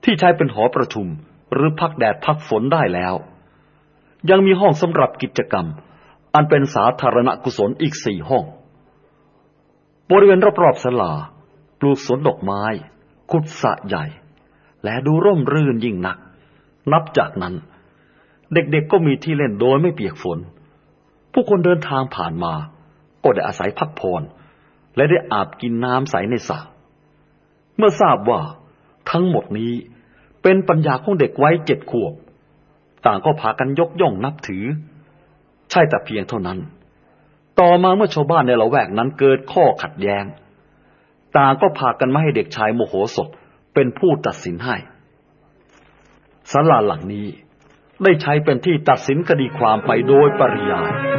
ที่ใช้เป็นหอประชุมหรือพักแดดพักฝนได้แล้วยังมีห้องสำหรับกิจกรรมอันเป็นสาธารณกุศลอีก4 ห้องบริเวณรอบๆศาลาปลูกสวนดอกไม้ขุดสระใหญ่และดูร่มรื่นยิ่งนักนับจากนั้นเด็กๆก็มีที่เล่นโดยไม่เปียกฝนผู้คนเดินทางผ่านมาก็ได้อาศัยพักผ่อนและได้อาบกินน้ำใสในสระเมื่อทราบว่าทั้งหมดนี้เป็นปัญญาของเด็กวัย7 ขวบต่างก็พากันยกย่องนับถือใช่แต่เพียงเท่านั้นต่อมาเมื่อชาวบ้านในละแวกนั้นเกิดข้อขัดแย้งต่างก็พากันมาให้เด็กชายโมโหสถเป็นผู้ตัดสินให้ศาลาหลังนี้ได้ใช้เป็นที่ตัดสินคดีความไปโดยปริยาย